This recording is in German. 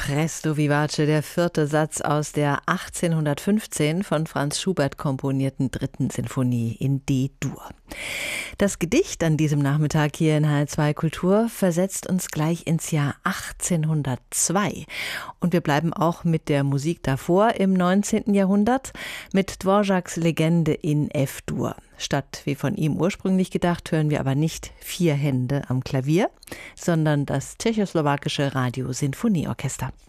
Presto vivace, der vierte Satz aus der 1815 von Franz Schubert komponierten dritten Sinfonie in D-Dur. Das Gedicht an diesem Nachmittag hier in HR2 Kultur versetzt uns gleich ins Jahr 1802. Und wir bleiben auch mit der Musik davor im 19. Jahrhundert mit Dvořáks Legende in F-Dur. Statt, wie von ihm ursprünglich gedacht, hören wir aber nicht 4 Hände am Klavier, sondern das tschechoslowakische Radiosinfonieorchester.